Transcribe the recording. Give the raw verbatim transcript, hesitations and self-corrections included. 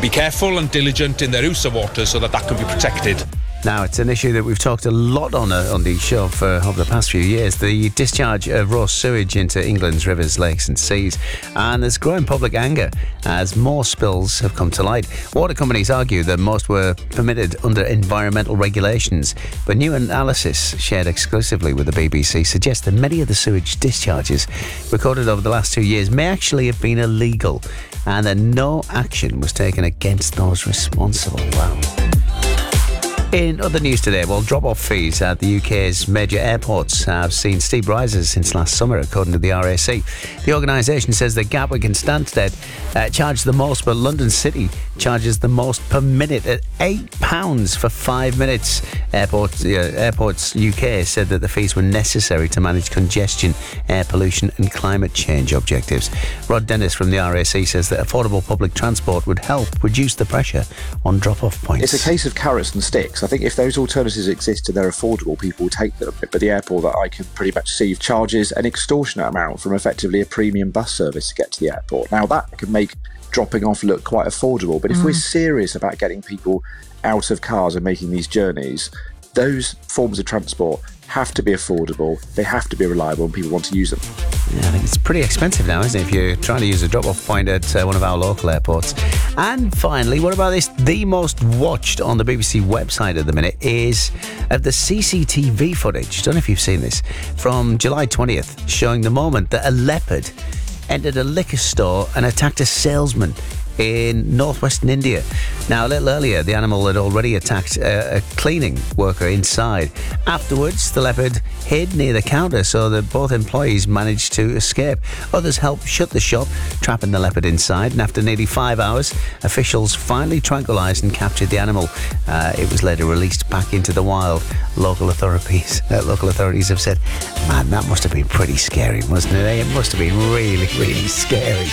be careful and diligent in their use of water so that that can be protected. Now, it's an issue that we've talked a lot on uh, on the show for over the past few years, the discharge of raw sewage into England's rivers, lakes and seas. And there's growing public anger as more spills have come to light. Water companies argue that most were permitted under environmental regulations, but new analysis shared exclusively with the B B C suggests that many of the sewage discharges recorded over the last two years may actually have been illegal, and that no action was taken against those responsible. Wow. In other news today, well, drop-off fees at the U K's major airports have seen steep rises since last summer, according to the R A C. The organisation says that Gatwick and Stansted uh, charge the most, but London City charges the most per minute at eight pounds for five minutes. Airports, uh, Airports U K said that the fees were necessary to manage congestion, air pollution and climate change objectives. Rod Dennis from the R A C says that affordable public transport would help reduce the pressure on drop-off points. It's a case of carrots and sticks. I think if those alternatives exist and they're affordable, people will take them. But the airport that I can pretty much see charges an extortionate amount from effectively a premium bus service to get to the airport. Now, that can make dropping off look quite affordable. But if mm. we're serious about getting people out of cars and making these journeys, those forms of transport have to be affordable, they have to be reliable, and people want to use them. Yeah, I think it's pretty expensive now, isn't it, if you're trying to use a drop-off point at uh, one of our local airports. And finally, what about this? The most watched on the B B C website at the minute is of the C C T V footage. Don't know if you've seen this, from July twentieth, showing the moment that a leopard entered a liquor store and attacked a salesman in northwestern India. Now, a little earlier, the animal had already attacked a, a cleaning worker inside. Afterwards, the leopard hid near the counter so that both employees managed to escape. Others helped shut the shop, trapping the leopard inside. And after nearly five hours, officials finally tranquilised and captured the animal. Uh, it was later released back into the wild. Local authorities, uh, local authorities have said, man, that must have been pretty scary, wasn't it? It must have been really, really scary.